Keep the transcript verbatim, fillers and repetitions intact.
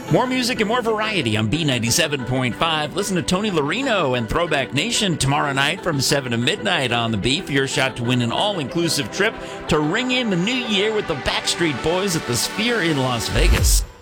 More music and more variety on B ninety-seven point five. Listen to Tony Larino and Throwback Nation tomorrow night from seven to midnight on the B for your shot to win an all-inclusive trip to ring in the new year with the Backstreet Boys at the Sphere in Las Vegas.